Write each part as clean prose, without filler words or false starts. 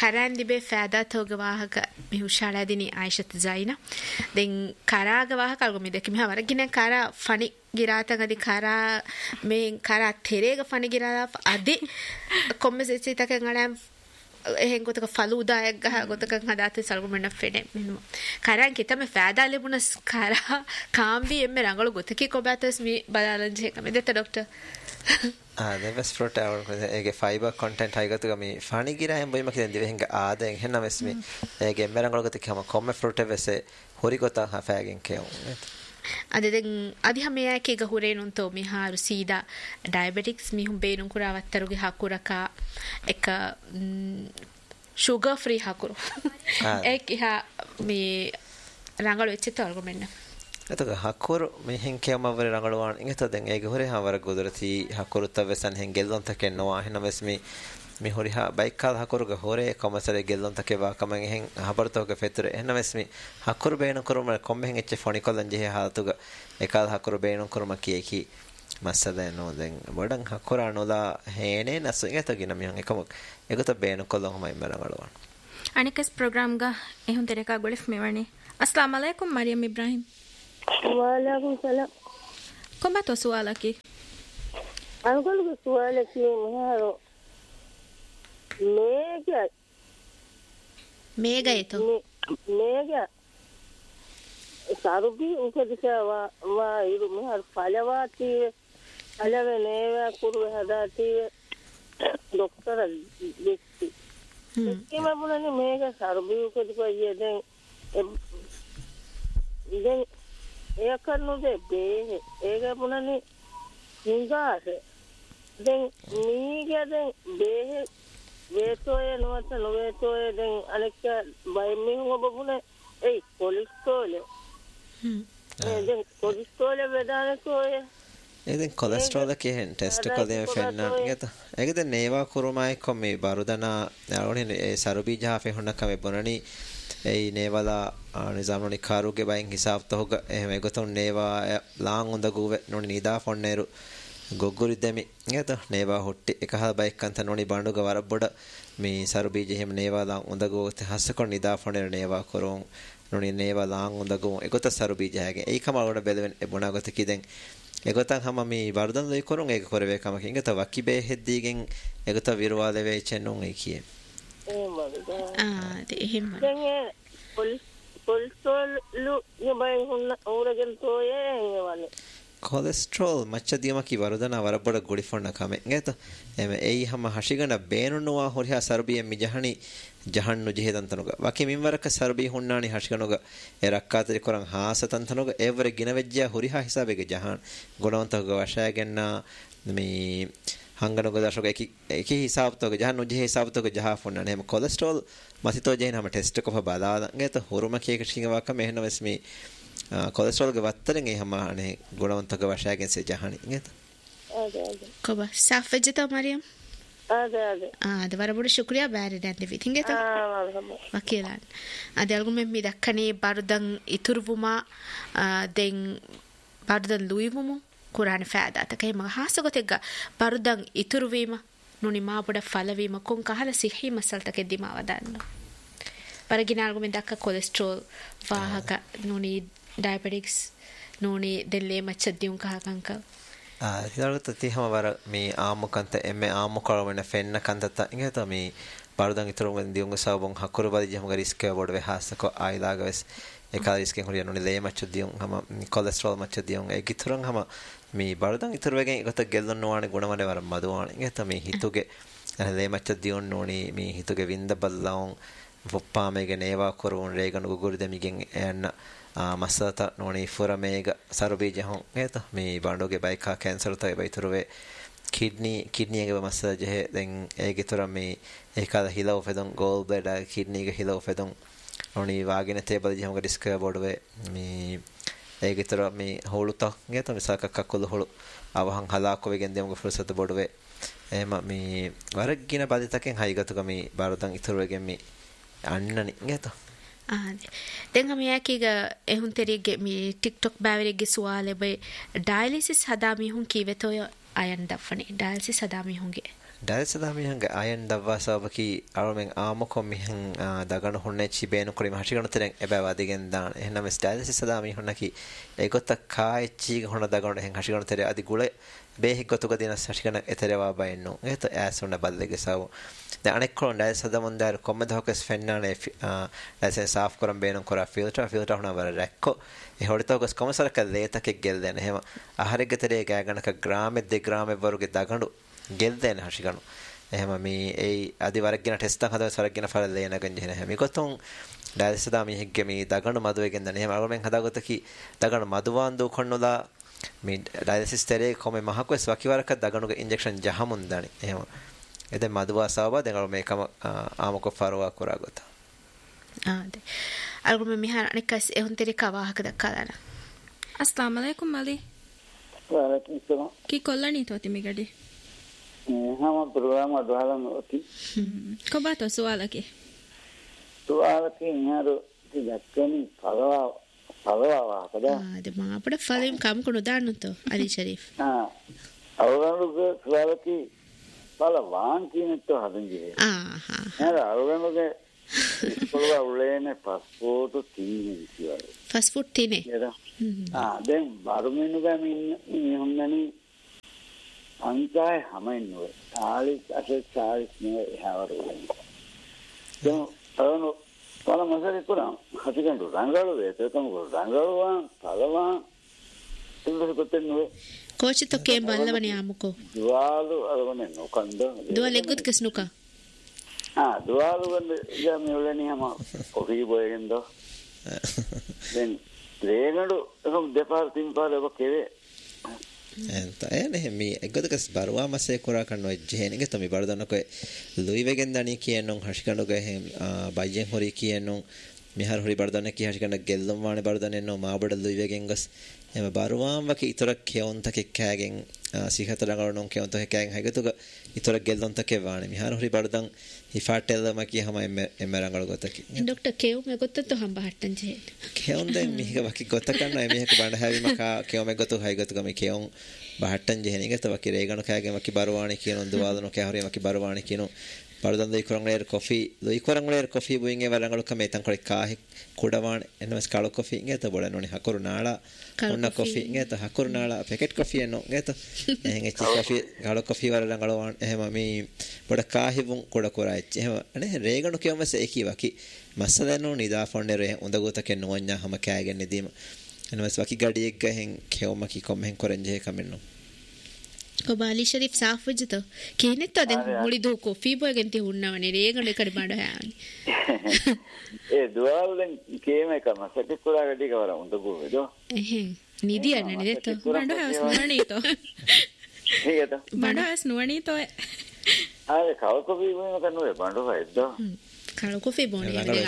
කරන් දිබේ ෆෑදාතෝග වාහක මිහුෂාලාදිනි ආයිෂත් ජයිනා දෙන් කරාග වාහක අල්ගො මිදක මිහ වරගින කරා ෆනි ගිරාතගදි කරා මේ කරා තෙරේග ෆනි ගිරාලා අදි කොම්මෙසිතක ngalen එහෙන් ගොතක ෆලූදායක් ගහ ගොතක හදාතේ සල්ගොමෙන්න ෆෙඩෙ මෙන්න කරන් කිතම ෆෑදා ලැබුණස් කරා කාම්බි එම්මෙ රංගල ගොතකි කොබතස් මි බලාලන් ජේ කම දෙත ડોක්ටර් දෙවස් ප්‍රොටවර් ඒගේ ෆයිබර් කන්ටෙන්ට් හයිගතුග මේ ෆනි ගිරා එම් බොයිම කිදෙන් දෙවෙන්ග ආදෙන් හෙන්නමස් මේ ඒගේ මෙරංගල ගොතක කම කොම්මෙ ෆ්‍රොට් වෙසේ හොරි ගොත හෆෑගෙන් කෙවුම් අදෙන් අධිහමයා කේග හුරේනුන් තෝ මිහාරු සීදා ඩයබටික්ස් මිහුම් බේනුන් කුරාවත්තරුගේ හකුරකා එක sugar free හකුරු ඒක ඉහා මේ රංගල වෙච්ච තල්ගො මෙන්න එතක හකුරු මෙහෙන් කියමවර රංගලවාන ඉත දැන් ඒක හොරේ හවර ගොදරති හකුරු තවසන් හෙන් ගෙල්ලොන් තකෙන්නවා එහෙනමස් මේ හොරිහා බයික් කාල හකුරුග හොරේ කොමසරේ ගෙල්ලොන් තකේවා කමෙන් එහෙන් හබරතෝක ෆෙතුර එහෙනමස් මේ හකුරු බේන කරුම කොම්මෙන් එච්ච ෆොනි කොලන් ජෙහ හාතුග ඒකාල හකුරු බේන කරුම කීකි මස්සද නෝ දැන් බඩන් හකුරා නොලා හේනේ නසු එතකින මියන් එකම ඒකත බේන කොලන් හමයි මරංගලවාන අනිකස් ප්‍රෝග්‍රෑම් ගා එහෙන් දෙරකා ගොලිෆ් මෙවණි अस्सलाम वालेकुम मरियम इब्राहिम वालेकुम सलाम කොම්බ තෝ සුවාලකි අංගල් සුවාලකි මහරෝ මේගයතු මේග සරුබි උපදිසවා වා ඉරු මහර පළවාති පළවේ නේවා කුරු හදාති ડોක්ටර් දෙක්ටි ඒකම බුණනේ මේක සරුබි උපදිපයිය දැන් ඒකනොදේ බේ ඒක බුණනේ හිඟාස දැන් මීගද බේ වේතෝය නොවත නොවේතෝය දැන් අනෙක් බයිමින් ඔබ බුනේ ඒ කොලෙස්ටරෝල් දැන් කොලෙස්ටරෝල් වේදානකෝය එදෙන් කොලෙස්ටරෝල් එකෙන් ටෙස්ට් කළේ ෆෙන්නන් ඒකද ඒකද නේවා කුරුමයි කොමේ බරුදනා යාවනේ ඒ සරුබීජා ෆෙහොන්නකම බොනනි ඒ නේවලා නිසාමනි කාරුගේ බයින් හිසාබ් තෝග එහෙම ඒගොතුන් නේවා ලාං උඳගුව නොනි නිදා ෆොන්නේරු ගොග්ගුරි දෙමි ඒත නේවා හොට්ටි එකහල බයික් කන්ත නොනි බණ්ඩුග වරබ්බොඩ මේ සරුබීජ එහෙම නේවා ලාං උඳගුව හස්සකොන් නිදා ෆොන්නේරු නේවා කරොන් නොනි නේවා ලාං උඳගුව ඒගොත සරුබීජ හැගේ ඒකම වල බෙලවෙන් බොනාගත කිදෙන් ඒගොතන් හැම මේ වර්ධන ලයි කරොන් ඒක කරවේ කමක ඉංගත වකිබේ හෙද්දීගෙන් ඒගොත විරවාලේ වෙයි චෙන්නුන් ඒ කියේ එහෙම කොලෙස්ටරෝල් යබයි හොන්න ඕරගෙන තෝයේ වනේ කොලෙස්ටරෝල් මච්චදියමකි වරදන වරබඩ ගොඩි ෆොන්න කම එත එම එයි හැම හෂිගන බේනුනවා හොරියා සර්බිය මිජහනි ජහන්නු ජෙහෙදන්තනුග වකි මින්වරක සර්බී හොන්නානි හෂිගනුග ඒ රක්කාතරි කරන් හාසතන්තනුග ඒවර ගිනවෙජ්ජා හොරියා හිසාබෙගේ ජහන් ගොණවන්තක වශයගෙන්න මේ හංගනුග දශක එකි හිසාබතෝග ජහන්නු ජෙහෙ හිසාබතෝග ජහා ෆොන්න නෙම කොලෙස්ටරෝල් මසිතෝ ජෙහෙන හැම ටෙස්ට් එක කොහ බලාදන් ඒත හොරුම කේක ශිංගවක මෙහෙනවස් මේ කොලෙස්ටරෝල් ගේ වත්තරෙන් එහෙම අනේ ගුණවන්තක වශයෙන් සේ ජහනි නේද කොබ සාෆජත මරියම් අද වරබුඩ ශුක්‍රියා බෑරි දැන් දෙවිතින් ගෙත වකීලන් අද අල්ගොම මෙ දක්කනේ බරුදන් ඉතුරුවුමා දෙන් බරුදන් ලුයිවුමු කුරාන ෆෑදාතක එම හාසගොතෙග්ග බරුදන් ඉතුරුවීම නුනි මාබොඩ ඵලවීම කොන් කහල සිහි මසල්තක දිමාව දාන්න පරගිනාල්ගොම දක්ක කොලෙස්ටරෝල් වාහක නුනි ඩයබටික්ස් නුනි දෙල්ලේ මච්චදියුන් කහකංක හිතලගත තිහම වර මේ ආමුකන්ත එමෙ ආමුකරවන ෆෙන්න කන්තත ඉංගත මේ බරුදන් ඉතුරුම දියුංග සවබොන් හකුරු බදි ජහම රිස්ක බොඩ වේ හාසක ආයිලාගවස් ඒකා රිස්කෙන් හොරිය නුනි ලේ මච්චදියුන් හම කොලෙස්ටරෝල් මච්චදියුන් ඒ ගිතුරන් හම මේ බරුදන් ඉතුරුවගෙන් එකත ගෙල්ලොන් නොවානේ ගුණවනේ වර මදුවානේ ඉංගත මේ හිතුගේ ලේ මච්චදියුන් නොනි මේ හිතුගේ වින්ද බල්ලවුන් වොප්පාමේගේ නේවා කරුන් රේගන ගුගුරු දෙමිගෙන් එන්න මස්සත නොනි ෆොරමේග සරුබීජ හොන් ඒත මේ බණ්ඩෝගේ බයිකා කැන්සර් තයි බයිතුරුවේ කිඩ්නියගේ මස්සජ දැන් ඒගේ තුර මේ ඒකල හිලව ෆෙදොන් ගෝල් බ්ලැඩර් කිඩ්නියගේ හිලව ෆෙදොන් නොනි වාගෙන තේබල ජහමක ඩිස්ක බොඩවේ මේ ඒගේ තුර මේ හොළුත ගේත මිසක කකුල හොළු අවහන් හලාකොවෙගෙන් දෙමුගේ ෆුර්සත බොඩවේ එහෙම මේ වරගින බදිතකෙන් හයිගතුක මේ බාරදන් ඉතුරුවගෙන් මේ අන්නනි ගේත දැන් අපි යකීග එහුන් තෙරිගේ මේ TikTok බෑවරිගේ සුවාලෙ බයි ඩයලිසිස් හදා මිහුන් කීවෙතෝය අයන් දෆනේ ඩයලිසිස් හදා මිහුන්ගේ Dalsa mihan ayan davwa sabaki arumen amoko mihan daganu honne chibenu kori mahashiganu tereng ebawa digen dan ehna mes dalsa sada mi honnaki egotta kaichi honna daganu hen hashiganu tere adi gule behi gotuga dinas hashigana eterewa bayenno eto asuna ballege saw de anekkon dalsa sada mundar komme dhokes fennane dalsa saaf koram beenon kora filter hona war rakko e hoditogos komasaraka leta ke gelden ehma aharege tere gaganaka grame de grame waruge daganu ಗೆಲ್ದೇನೆ ಹರ್ಷಿಗನು එහෙම මේ ඒ আদি වරගෙන test එකක් හදලා සරගෙන ෆල ලේන ගන්නේ නැහැ මේකොතොන් ඩාල්සදා මේ හිග්ගේ මේ දගණ මදුවේගෙන් දන්නේ එහෙම අරගෙන හදාගත්ත කි දගණ මදුවාන් දෝ කොන්නලා මේ ඩායලිසිස් තරේ කොමේ මහකස් වකිවරක දගණුගේ ඉන්ජෙක්ෂන් ජහමුන් දානි එහෙම එද මදුවා සාවා දැන් මේකම ආමක ෆරවා කරගත ආද අල්ගොම මිහාර අනිකස් එහුන් තරේ කවාහක දක්කාලාන अस्सलाम वालेकुम मली वालेकुम सलाम की कोल्लानी तो तिमी गडी हम प्रोग्राम अदवाला होती को बात हो सवाल के यार कि दक्कनी फलवा कदा අද මම අපිට ෆලෙම් කම් කොන දාන්නතෝ අලි ෂරීෆ් අවුරුදු සුවාලකි फलवान කියනත් හදින්ගේ यार අවුරුදුගේ ඉස්කෝල වලේනේ પાස්පෝර්ට් තියෙන්නේ කියලා පාස්පෝර්ට් තියෙන්නේ දැන් බාරුමිනුගේ මිනිහුන්නනි अंचाय हमें नो चालीस ऐसे 40 में यहाँ तो अगर वाला मसाले पूरा हसीन तो रंगालो वैसे तो रंगालो वां पालवां इधर कोते नो कोच तो के बल्लवने आमुको दुआलो अरवने नो कंदो दुआ लेगुत किसनुका दुआलो वंदे या मेवलेनी हम कॉफी बोयेंदो देन रेगडो हम देपार तीन पार अब केवे enta ene mi egodakas barwa mase kora kanno ejhenige to mi bardana ko luivegen dani kiyenon hashikanu ge hem bayen hori kiyenon mihar hori bardana ki hashikana gellum wane bardana no maabada luivegen gas em barwam wake itora keon take kagen sikata rangaron keon to kagen hagetuga itora gellon take wane mihar hori bardan hifatel ma ki hama em rangal gotaki doctor keon me gotta to hamba hattan je keon den mihiga wake gotakanna miheka banda havi maka keon me gotu hay gotu me keon bahatan jeheniga to wake regano kagen wake barwani kiyenon duwadano ke hori wake barwani kiyenon bardan dei korangler coffee buinge warangalu kame tan kore kahi kudawan enos kalo coffee nge to bolanoni hakuru nala onna coffee nge to hakuru nala packet coffee no nge to ehenge chi coffee kalo coffee warangalu wan ehema mi boda kahi bun koda koraichi ehema ane reganu kiyamase eki waki masaleno nida fonnere undagota ke nonya hama kagen nedima enos waki gadi ek hen kewma ki kommen korenje kamenno को बाली शरीफ साफ वजतो केने तो दे मुड़ी दो coffee boy गंती हुन्ना वने रेगले कड़ी बांडो है ए दुआलें केमे कमा सटे कुरा गडी कवरा उंदो गो निधि अने ने तो बांडो है स्नुवणी तो ठीक है तो बांडो है स्नुवणी तो अरे खाओ को भी वो करनो है बांडो है तो खाओ कॉफी बोने ने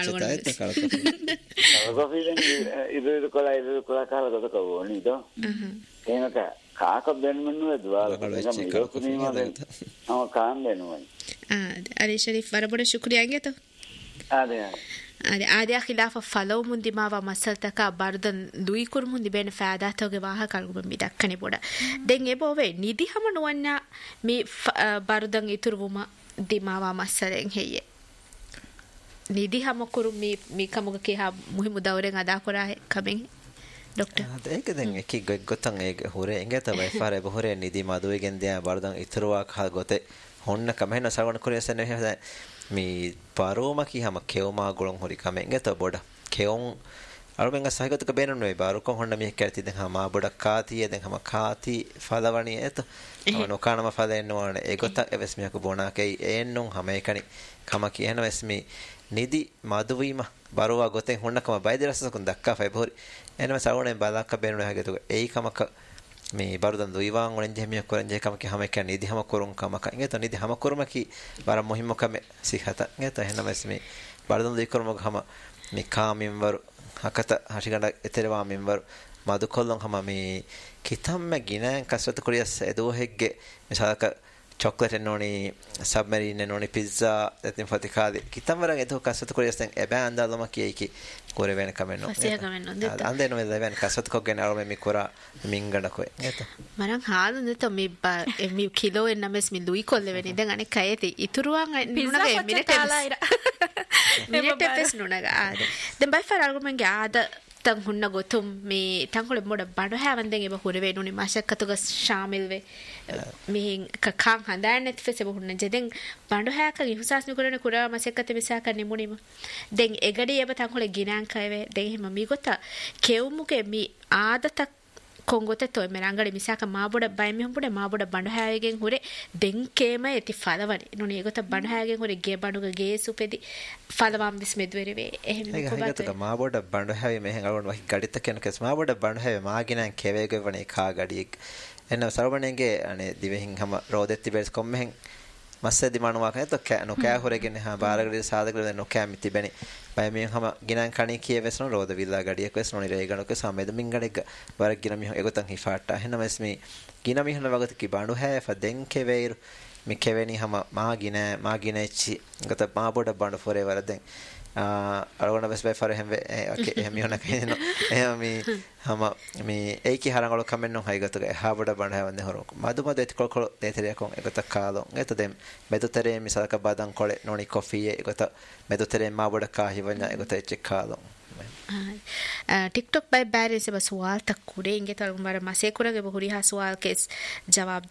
खाओ कॉफी इधर कोला खाला तो कोनी तो केना का කාක බෙන්මන්නු දුවාල हम काम देनु अरे शरीफ बराबर शुक्रिया आएंगे तो अरे आदे खिलाफ फलो मुंदी मावा मसल तक बर्दन दुई कुर मुंदी बेन फायदा तोगे वाह कालगु मी दक्कने बोड़ा देंगे बोवे निधि हम नुवन्ना मी बर्दन इतुरुमा दिमावा मसलें है ये निधि हम कुरु मी कमुग के हा मुहिम दौरें अदा करा है कमें डॉक्टर ඒක දැන් එකි ගොතන් ඒක හොරේ එංගේ තමයි පාරේ බොහොරේ නිදි මදුවේගෙන් දියා බර්දන් ඉතුරුවා කහ ගොතේ හොන්න කමෙන සරවණ කුරියසන නේ මේ පාරෝම කිහම කෙවමා ගොලන් හොරි කමෙන්ගේ තෝ බොඩ කෙවොන් අරුමෙන් සහගතක බේනන වේ බාරුකොන් හොන්න මිහ කැති දැන් හමා බොඩ කාතිය දැන් හම කාති ෆලවණි එත නොකානම ෆලෙන්නවන ඒ ගොත එවස් මිහක බොනාකේ එන්නුන් හැම එකනි කම කියන වෙස්මි නිදි මදුවීම බරුවා ගොතෙන් හොන්නකම බයිදරසකුන් දක්කා ෆයිබෝරි එනම සවුනේ බලක්ක බේනන හැගතුක ඒයි කමක මේ බරුදන් දුයිවාන් වලින් ජෙමිය කරන්ජේ කමක හැම එක නිදි හැම කරුන් කමක ඉංගෙත නිදි හැම කරුමකි බර මොහිම්මකම සිහත ඉංගෙත එහෙනම මේ බරුදන් දුයි කරුමක හැම මේ කාමින් වරු හකත හෂිගඩ එතරවා මින්වරු මදු කොල්ලන් හැම මේ කිතම්ම ගිනන් කසරත කුරියස් එදෝ හෙග්ගේ මිසලක chocolate noni submarine noni pizza etin fatikade kitamara edo kasatu koresten eba andaloma kiyeki kore ven kamenno fasiya kamenno detta ande no ven kasatu kogen arome mi kora mingana ko eta maran haadu detta mi kilo en names mi lui kolle ven den ane kayeti ituruan nunaga minute pes nunaga ade den bai far argument ga ada tan hunna gotum me tan kole moda bando havan den eba hore venuni mashakatu ga shamil ve me ka kan handan net fese hunna jeden bando haka gi husas ni korone kura mashakate bisa ka nimunima den egadi eba tan kole ginan kaive den hema mi gota keumuke mi aadata kongote toy merangale misaka maaboda bayme humbude maaboda bandu haayegen hure den kema eti falawani nuni egota bandu haayegen hure ge banduga ge supedi falawam dis medwereve ehme ko bata maaboda bandu haaye mehen algon waki gadita ken kes maaboda bandu haaye maaginan kevege vane ka gadiyek enna sarwanenge ane divehin hama rodetti bes kommehen massedi manuwa kan to no ka horegen ha baragade sadagade no ka miti beni bay me hama ginan kani kiyevesno roda villa gadiyak wes noni re gano ke samed mingadeg barak gina mi egotan hi fatta henna mes mi gina mi hna wagati ki bandu ha fa den keveir mi keveni hama magina chi gata ma boda bandu fore waraden algona bes bay fare hembe hemi hona kayno mi hama mi eiki harangolo kamenno haigatu ga ha boda bandu ha wande horo maduma det kol detere kon egota kalo eta dem medotere mi salaka badan kole noni coffee egota medotere ma boda ka hivanya egota eche kalo TikTok by bare se sawal tak kure inge tal mara mase kura ge bahuri ha sawal ke jawab